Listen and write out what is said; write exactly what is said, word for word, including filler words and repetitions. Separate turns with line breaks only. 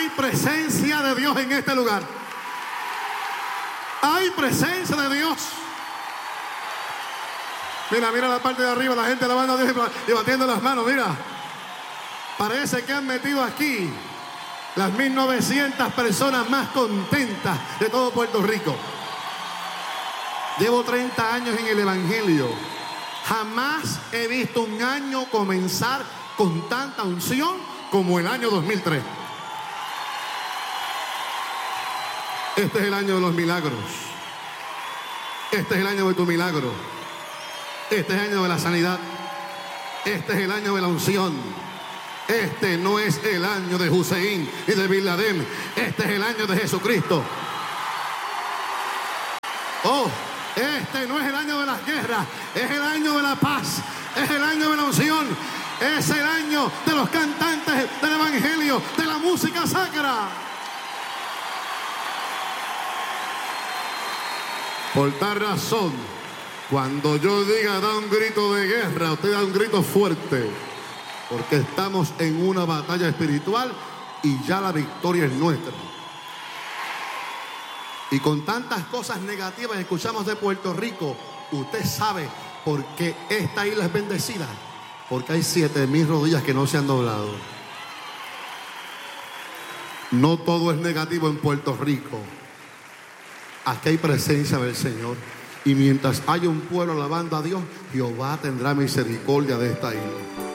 Hay presencia de Dios en este lugar. Hay presencia de Dios. Mira, mira la parte de arriba, la gente alabando a Dios y batiendo las manos, mira. Parece que han metido aquí las mil novecientas personas más contentas de todo Puerto Rico. Llevo treinta años en el Evangelio. Jamás he visto un año comenzar con tanta unción como el año dos mil tres. Este es el año de los milagros. Este es el año de tu milagro. Este es el año de la sanidad. Este es el año de la unción. Este no es el año de Hussein y de Bin Laden. Este es el año de Jesucristo. Oh, este no es el año de las guerras. Es el año de la paz. Es el año de la unción. Es el año de los cantantes del Evangelio, de la música sacra. Por tal razón, cuando yo diga da un grito de guerra, usted da un grito fuerte, porque estamos en una batalla espiritual y ya la victoria es nuestra. Y con tantas cosas negativas que escuchamos de Puerto Rico, usted sabe por qué esta isla es bendecida, porque hay siete mil rodillas que no se han doblado. No todo es negativo en Puerto Rico. Aquí hay presencia del Señor. Y mientras haya un pueblo alabando a Dios, Jehová tendrá misericordia de esta isla.